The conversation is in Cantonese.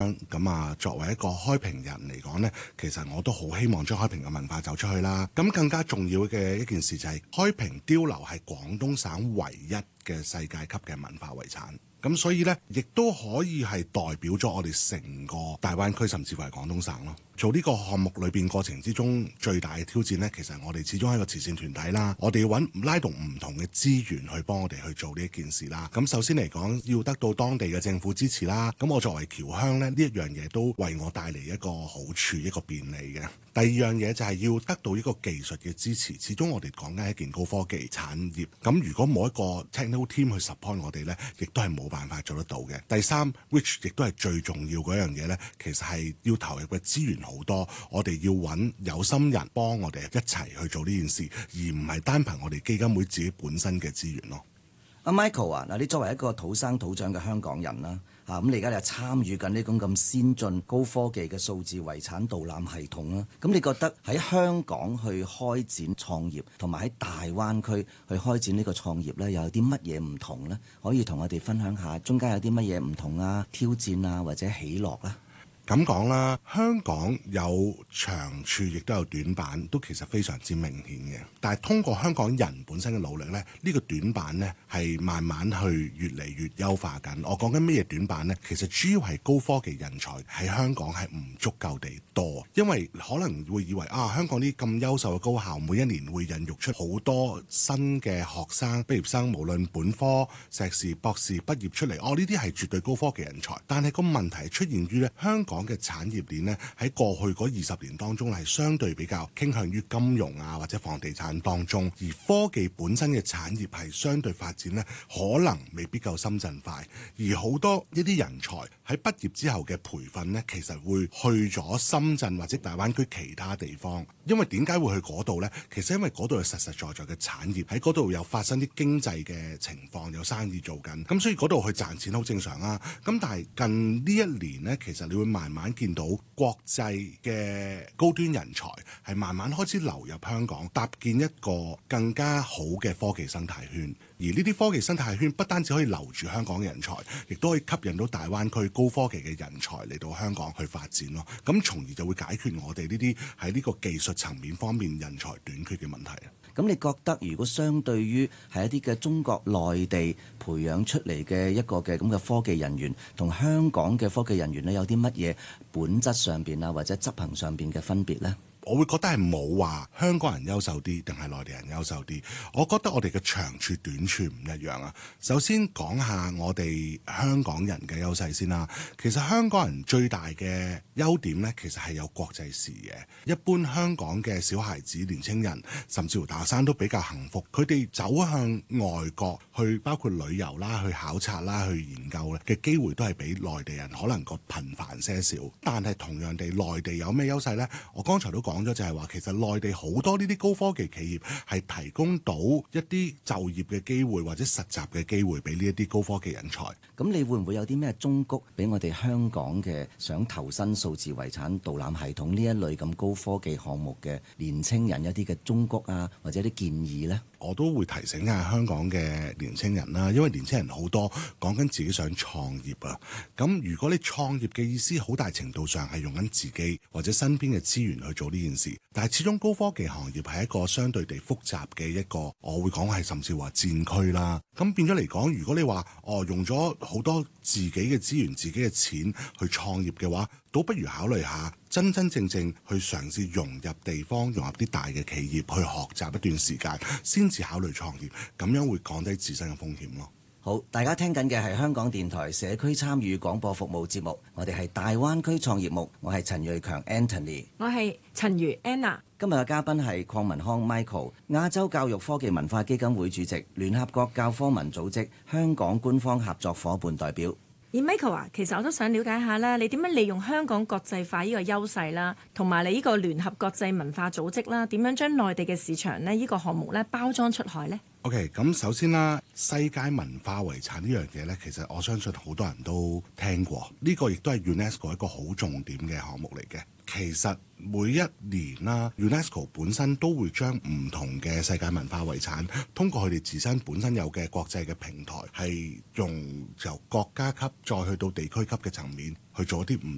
啦。咁啊，作為一個開平人嚟講呢，其實我都好希望將開平嘅文化走出去啦。咁更加重要嘅一件事就係開平碉樓係廣東省唯一嘅世界級嘅文化遺產。咁所以呢，亦都可以係代表咗我哋成個大灣區，甚至乎係廣東省咯。做呢個項目裏邊過程之中，最大嘅挑戰呢，其實我哋始終係一個慈善團體啦。我哋要拉動唔同嘅資源去幫我哋去做呢一件事啦。咁首先嚟講，要得到當地嘅政府支持啦。咁我作為僑鄉呢，呢一樣嘢都為我帶嚟一個好處，一個便利嘅。第二樣嘢就係要得到呢個技術嘅支持。始終我哋講緊係一件高科技產業。咁如果冇一個 technical team 去 support 我哋呢，亦都係冇辦法做得到嘅。第三 which 亦都係最重要嗰樣嘢呢，其實係要投入嘅資源好多，我哋要揾有心人幫我哋一齊去做呢件事，而唔係單憑我哋基金會自己本身嘅資源咯。 阿 Michael 啊，嗱，你作為一個土生土長嘅香港人啦，咁你而家又參與緊呢種咁先進高科技嘅數字遺產導覽系統啦，咁你覺得喺香港去開展創業，同埋喺大灣區去開展呢個創業呢，又有啲乜嘢唔同呢？可以同我哋分享下中間有啲乜嘢唔同啊、挑戰啊或者喜樂啊？ 咁講啦，香港有長處亦都有短板，都其實非常之明顯嘅。但係通過香港人本身嘅努力呢，呢個短板呢係慢慢去越嚟越優化緊。我講緊咩嘢短板呢？其實主要係高科技人才喺香港係唔足夠地多，因為可能會以為香港啲咁優秀嘅高校每一年會孕育出好多新嘅學生畢業生，無論本科、碩士、博士畢業出嚟，呢啲係絕對高科技人才。但係個問題出現於呢，香港嘅產業鏈呢，喺過去嗰20年當中係相對比較傾向於金融或者房地產當中，而科技本身嘅產業係相對發展呢，可能未必夠深圳快，而好多呢啲人才喺畢業之後嘅培訓呢，其實會去咗深圳或者大灣區其他地方。因為點解會去嗰度呢？其實因為嗰度有實實在在嘅產業，喺嗰度有發生啲經濟嘅情況，有生意做緊，咁所以嗰度去賺錢好正常啦。咁但係近呢一年呢，其實你會慢慢見到國際嘅高端人才係慢慢開始流入香港，搭建一個更加好嘅科技生態圈。而呢啲科技生態圈不單止可以留住香港嘅人才，亦都可以吸引到大灣區高科技嘅人才嚟到香港去發展咯。咁從而就會解決我哋呢啲喺呢個技術層面方面人才短缺嘅問題。 咁你覺得如果相對於係一啲嘅中國內地培養出嚟嘅一個嘅咁嘅科技人員，同香港嘅科技人員咧，有啲乜嘢本質上邊或者執行上邊嘅分別呢？ 我會覺得係冇話香港人優秀啲定係內地人優秀啲，我覺得我哋嘅長處短處唔一樣啊。首先講下我哋香港人嘅優勢先啦。其實香港人最大嘅優點呢，其實係有國際視野。一般香港嘅小孩子、年青人，甚至乎大學生都比較幸福，佢哋走向外國去，包括旅遊啦、去考察啦、去研究嘅機會都係比內地人可能個頻繁些少。但係同樣地，內地有咩優勢呢？我剛才都講咗，就係話其實內地好多呢啲高科技企業係提供到一啲就業嘅機會或者實習嘅機會俾呢一啲高科技人才。 咁你會唔會有啲咩忠告俾我哋香港嘅想投身數字遺產導覽系統呢一類咁高科技項目嘅年青人一啲嘅忠告或者啲建議呢？ 我都會提醒下香港嘅年青人啦，因為年青人好多講緊自己想創業啊。咁如果你創業嘅意思好大程度上係用緊自己或者身邊嘅資源去做呢件事，但係始終高科技行業係一個相對地複雜嘅一個，我會講係甚至話戰區啦。咁變咗嚟講，如果你話用咗好多自己嘅資源、自己嘅錢去創業嘅話，倒不如考慮下真真正正去嘗試融入地方、融入啲大嘅企業去學習一段時間，先至考慮創業，咁樣會降低自身嘅風險咯。 好，大家聽緊嘅係香港電台社區參與廣播服務節目，我哋係大灣區創業目，我係陳瑞強 Anthony， 我係陳如 Anna。 今日嘅嘉賓係鄺文康 Michael， 亞洲教育科技文化基金會主席，聯合國教科文組織香港官方合作夥伴代表。 而 Michael 其實我都想了解下啦，你點樣利用香港國際化呢個優勢啦，同埋你呢個聯合國際文化組織啦，點樣將內地嘅市場呢個項目呢包裝出海呢？ OK， 咁首先啦，世界文化遺產呢樣嘢呢，其實我相信好多人都聽過，呢個亦都係 UNESCO 一個好重點嘅項目嚟嘅。其實每一年啦 UNESCO 本身都會將唔同嘅世界文化遺產通過佢哋自身本身有嘅國際嘅平台，係用由國家級再去到地區級嘅層面去做一啲唔